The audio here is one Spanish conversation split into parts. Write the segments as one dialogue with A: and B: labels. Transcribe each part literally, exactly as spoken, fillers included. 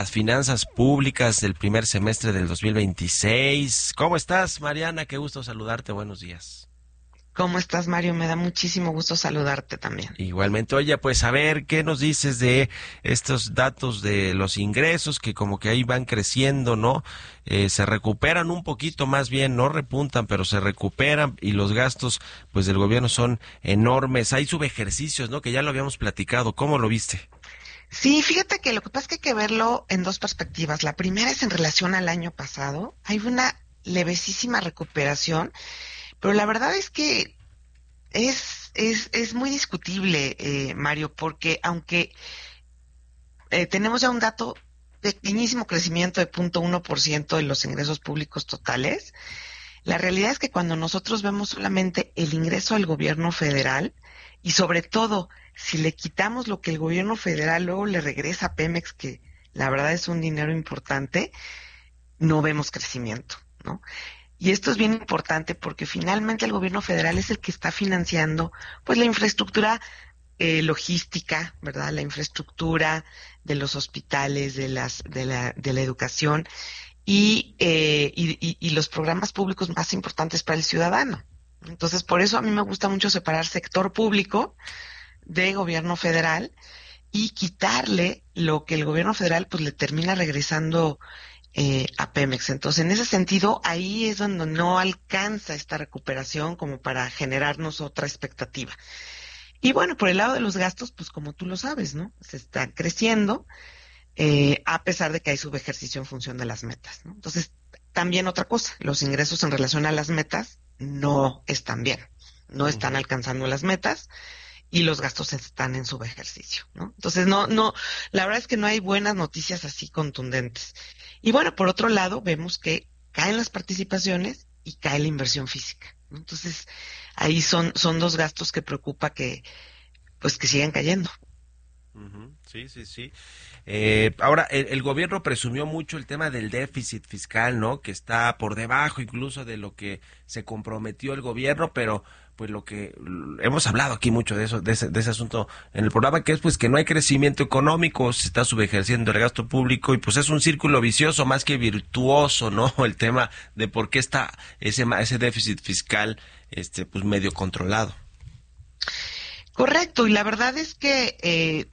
A: las finanzas públicas del primer semestre del dos mil veintiséis. ¿Cómo estás, Mariana? Qué gusto saludarte. Buenos días.
B: ¿Cómo estás, Mario? Me da muchísimo gusto saludarte también.
A: Igualmente. Oye, pues a ver, ¿qué nos dices de estos datos de los ingresos que como que ahí van creciendo, ¿no? Eh, se recuperan un poquito más bien, no repuntan, pero se recuperan, y los gastos pues del gobierno son enormes. Hay subejercicios, ¿no? Que ya lo habíamos platicado. ¿Cómo lo viste?
B: Sí, fíjate que lo que pasa es que hay que verlo en dos perspectivas. La primera es en relación al año pasado. Hay una levesísima recuperación, pero la verdad es que es, es, es muy discutible, eh, Mario, porque aunque eh, tenemos ya un dato pequeñísimo crecimiento de cero punto uno por ciento de los ingresos públicos totales, la realidad es que cuando nosotros vemos solamente el ingreso al gobierno federal, y sobre todo si le quitamos lo que el gobierno federal luego le regresa a Pemex, que la verdad es un dinero importante, no vemos crecimiento, ¿no? Y esto es bien importante porque finalmente el gobierno federal es el que está financiando pues la infraestructura eh, logística, ¿verdad? La infraestructura de los hospitales, de las de la de la educación y, eh, y, y, y los programas públicos más importantes para el ciudadano. Entonces, por eso a mí me gusta mucho separar sector público de gobierno federal y quitarle lo que el gobierno federal pues le termina regresando Eh, a Pemex. Entonces, en ese sentido, ahí es donde no alcanza esta recuperación como para generarnos otra expectativa. Y bueno, por el lado de los gastos, pues como tú lo sabes, ¿no? Se están creciendo, eh, a pesar de que hay subejercicio en función de las metas, ¿no? Entonces, también otra cosa, los ingresos en relación a las metas no están bien, no están alcanzando las metas, y los gastos están en subejercicio, ¿no? Entonces, no, no, la verdad es que no hay buenas noticias así contundentes. Y bueno, por otro lado, vemos que caen las participaciones y cae la inversión física, ¿no? Entonces, ahí son, son dos gastos que preocupa que, pues, que sigan cayendo.
A: Uh-huh. Sí, sí, sí. Eh, ahora, el, el gobierno presumió mucho el tema del déficit fiscal, ¿no? Que está por debajo incluso de lo que se comprometió el gobierno, pero pues lo que hemos hablado aquí mucho de eso, de ese, de ese asunto en el programa, que es pues que no hay crecimiento económico, se está subejerciendo el gasto público y pues es un círculo vicioso más que virtuoso, ¿no? El tema de por qué está ese ese déficit fiscal, este, pues medio controlado.
B: Correcto, y la verdad es que eh,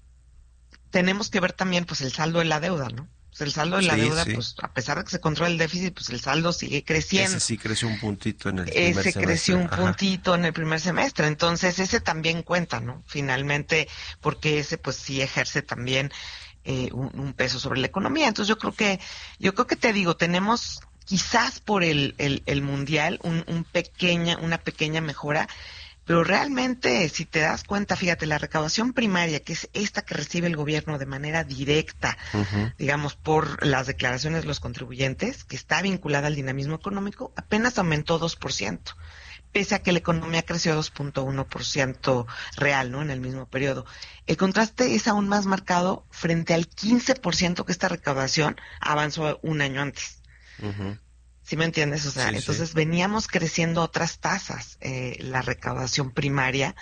B: tenemos que ver también pues el saldo de la deuda, ¿no? Pues el saldo de la
A: Sí,
B: deuda,
A: sí.
B: pues a pesar de que se controla el déficit, pues el saldo sigue creciendo.
A: Ese sí creció un puntito en el primer
B: Ese
A: semestre.
B: creció un
A: Ajá.
B: puntito en el primer semestre, entonces ese también cuenta, ¿no? Finalmente, porque ese pues sí ejerce también eh, un, un peso sobre la economía. Entonces yo creo que, yo creo que te digo, tenemos quizás por el, el, el mundial un, un pequeña, una pequeña mejora. Pero realmente, si te das cuenta, fíjate, la recaudación primaria, que es esta que recibe el gobierno de manera directa, uh-huh. digamos, por las declaraciones de los contribuyentes, que está vinculada al dinamismo económico, apenas aumentó dos por ciento, pese a que la economía creció dos punto uno por ciento real, ¿no?, en el mismo periodo. El contraste es aún más marcado frente al quince por ciento que esta recaudación avanzó un año antes. Uh-huh. ¿Sí me entiendes? O sea, sí, entonces sí. Veníamos creciendo otras tasas, eh, la recaudación primaria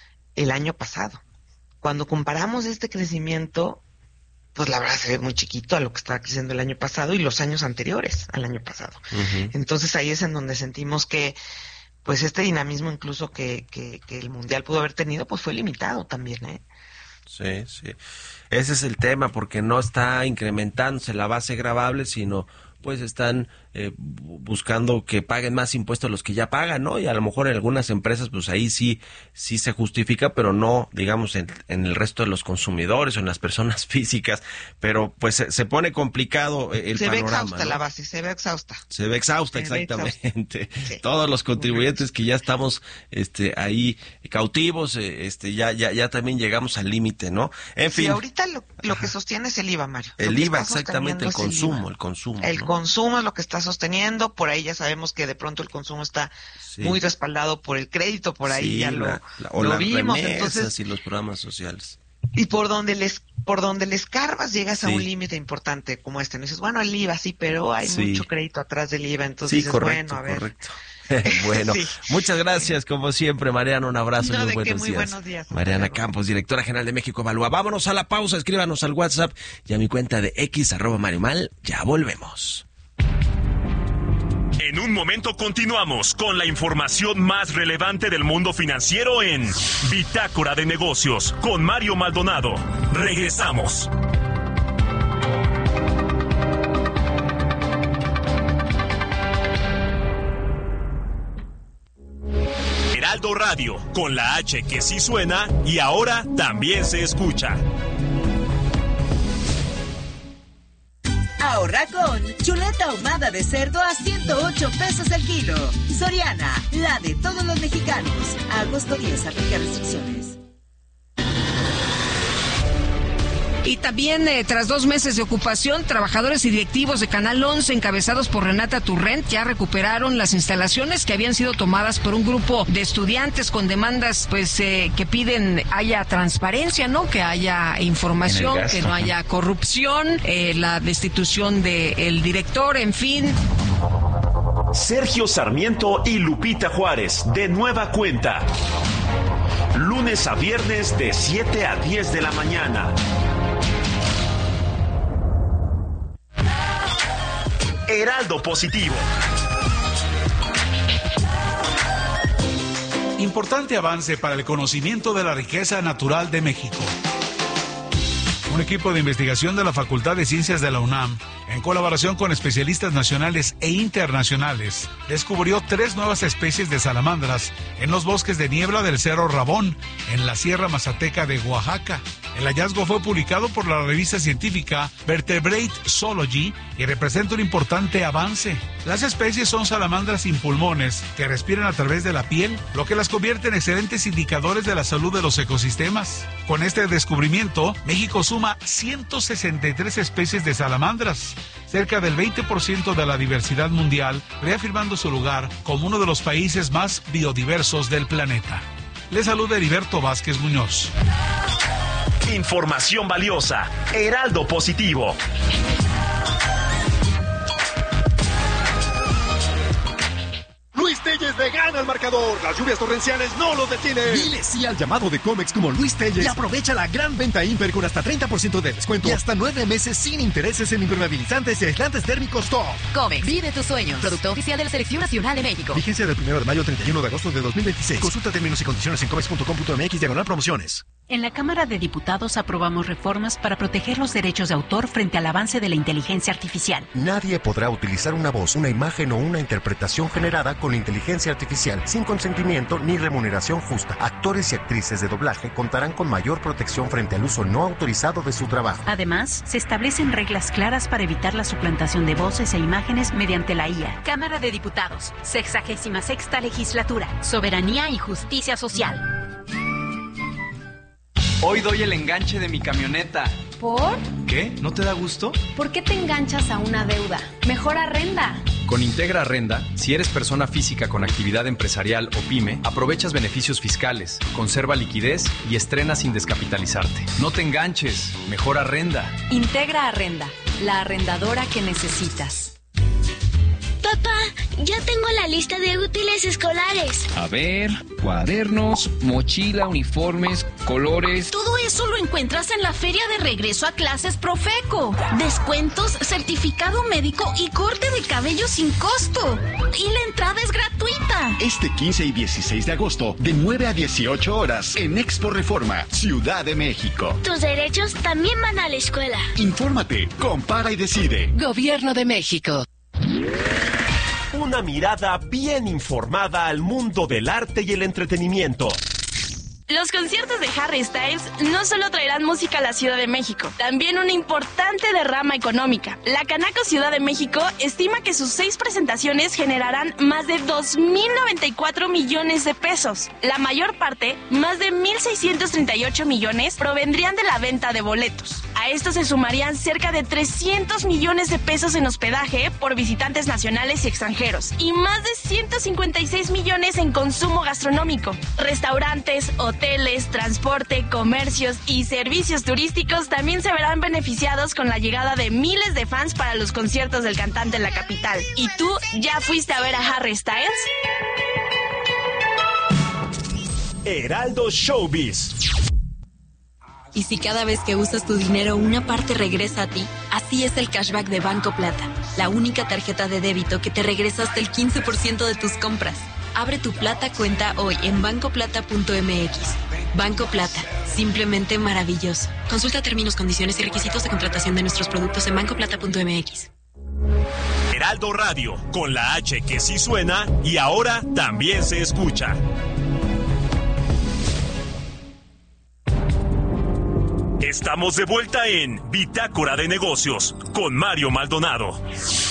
B: el año pasado. Cuando comparamos este crecimiento, pues la verdad se ve muy chiquito a lo que estaba creciendo el año pasado y los años anteriores al año pasado. Uh-huh. Entonces ahí es en donde sentimos que pues este dinamismo incluso que, que, que el mundial pudo haber tenido, pues fue limitado también, ¿eh?
A: Sí, sí. Ese es el tema, porque no está incrementándose la base gravable, sino pues están eh, buscando que paguen más impuestos los que ya pagan, ¿no? Y a lo mejor en algunas empresas, pues ahí sí sí se justifica, pero no, digamos, en, en el resto de los consumidores o en las personas físicas. Pero pues se, se pone complicado el
B: se
A: panorama,
B: ve exhausta,
A: ¿no?
B: La base, se ve exhausta.
A: Se ve exhausta, se exactamente. Ve exhausta. Sí. Todos los contribuyentes que ya estamos este ahí cautivos, este ya ya ya también llegamos al límite, ¿no? En fin.
B: Sí, ahorita lo, lo que sostiene es el I V A, Mario.
A: El I V A, exactamente, el consumo, el, el consumo.
B: El
A: ¿no?
B: consumo es lo que está sosteniendo, por ahí ya sabemos que de pronto el consumo está sí. muy respaldado por el crédito, por ahí sí, ya lo,
A: la, la, o
B: lo
A: las
B: vimos.
A: Entonces,
B: entonces
A: y los programas sociales.
B: Y por donde les por donde les carbas llegas sí. a un límite importante como este. No dices, bueno, el I V A sí, pero hay sí. mucho crédito atrás del I V A, entonces
A: sí,
B: dices,
A: correcto,
B: bueno, a ver.
A: Correcto. Bueno,
B: Sí.
A: muchas gracias, como siempre, Mariana, un abrazo y
B: No,
A: muy
B: de
A: buenos
B: qué, muy
A: días.
B: buenos días.
A: Mariana Campos, directora general de México Evalúa. Vámonos a la pausa, escríbanos al WhatsApp y a mi cuenta de X, arroba Mario Mal. Ya volvemos.
C: En un momento continuamos con la información más relevante del mundo financiero en Bitácora de Negocios con Mario Maldonado. Regresamos. Heraldo Radio, con la H que sí suena y ahora también se escucha.
D: Ahorra con chuleta ahumada de cerdo a ciento ocho pesos el kilo. Soriana, la de todos los mexicanos. A agosto diez, aplica restricciones.
E: Y también, eh, tras dos meses de ocupación, trabajadores y directivos de Canal once, encabezados por Renata Turrent, ya recuperaron las instalaciones que habían sido tomadas por un grupo de estudiantes con demandas, pues, eh, que piden haya transparencia, ¿no? Que haya información, que no haya corrupción, eh, la destitución del director, en fin.
C: Sergio Sarmiento y Lupita Juárez, de nueva cuenta. Lunes a viernes de siete a diez de la mañana. Heraldo Positivo.
F: Importante avance para el conocimiento de la riqueza natural de México. Un equipo de investigación de la Facultad de Ciencias de la UNAM, en colaboración con especialistas nacionales e internacionales, descubrió tres nuevas especies de salamandras en los bosques de niebla del Cerro Rabón, en la Sierra Mazateca de Oaxaca. El hallazgo fue publicado por la revista científica Vertebrate Zoology y representa un importante avance. Las especies son salamandras sin pulmones que respiran a través de la piel, lo que las convierte en excelentes indicadores de la salud de los ecosistemas. Con este descubrimiento, México suma ciento sesenta y tres especies de salamandras, cerca del veinte por ciento de la diversidad mundial, reafirmando su lugar como uno de los países más biodiversos del planeta. Les saluda Heriberto Vázquez Muñoz.
C: Información valiosa. Heraldo Positivo.
G: Luis Telles le gana al marcador. Las lluvias torrenciales no lo detienen. Dile sí al llamado de Comex como Luis Telles y aprovecha la gran venta Imper con hasta treinta por ciento de descuento y hasta nueve meses sin intereses en impermeabilizantes y aislantes térmicos Top.
H: Comex, vive tus sueños. Producto oficial de la Selección Nacional de México.
G: Vigencia del primero de mayo al treinta y uno de agosto de dos mil veintiséis. Consulta términos y condiciones en comex punto com punto mx diagonal promociones.
I: En la Cámara de Diputados aprobamos reformas para proteger los derechos de autor frente al avance de la inteligencia artificial.
J: Nadie podrá utilizar una voz, una imagen o una interpretación generada con inteligencia artificial sin consentimiento ni remuneración justa. Actores y actrices de doblaje contarán con mayor protección frente al uso no autorizado de su trabajo.
I: Además, se establecen reglas claras para evitar la suplantación de voces e imágenes mediante la I A.
H: Cámara de Diputados, sexagésima sexta legislatura. Soberanía y justicia social.
K: Hoy doy el enganche de mi camioneta.
L: ¿Por?
K: ¿Qué? ¿No te da gusto?
L: ¿Por qué te enganchas a una deuda? Mejor arrenda.
K: Con Integra Arrenda, si eres persona física con actividad empresarial o pyme, aprovechas beneficios fiscales, conserva liquidez y estrena sin descapitalizarte. No te enganches, mejor arrenda.
H: Integra Arrenda, la arrendadora que necesitas.
M: Papá, ya tengo la lista de útiles escolares.
N: A ver, cuadernos, mochila, uniformes, colores.
O: Todo eso lo encuentras en la feria de regreso a clases Profeco. Descuentos, certificado médico y corte de cabello sin costo. Y la entrada es gratuita.
P: Este quince y dieciséis de agosto, de nueve a dieciocho horas, en Expo Reforma, Ciudad de México.
M: Tus derechos también van a la escuela.
P: Infórmate, compara y decide.
H: Gobierno de México.
C: Una mirada bien informada al mundo del arte y el entretenimiento.
Q: Los conciertos de Harry Styles no solo traerán música a la Ciudad de México, también una importante derrama económica. La Canaco Ciudad de México estima que sus seis presentaciones generarán más de dos mil noventa y cuatro millones de pesos. La mayor parte, más de mil seiscientos treinta y ocho millones, provendrían de la venta de boletos. A esto se sumarían cerca de trescientos millones de pesos en hospedaje por visitantes nacionales y extranjeros y más de ciento cincuenta y seis millones en consumo gastronómico, restaurantes, hoteles, Hoteles, transporte, comercios y servicios turísticos también se verán beneficiados con la llegada de miles de fans para los conciertos del cantante en la capital. ¿Y tú ya fuiste a ver a Harry Styles?
C: Heraldo Showbiz.
R: Y si cada vez que usas tu dinero una parte regresa a ti, así es el cashback de Banco Plata, la única tarjeta de débito que te regresa hasta el quince por ciento de tus compras. Abre tu Plata cuenta hoy en banco plata punto m x. Banco Plata, simplemente maravilloso. Consulta términos, condiciones y requisitos de contratación de nuestros productos en banco plata punto m x.
C: Heraldo Radio, con la H que sí suena y ahora también se escucha. Estamos de vuelta en Bitácora de Negocios con Mario Maldonado.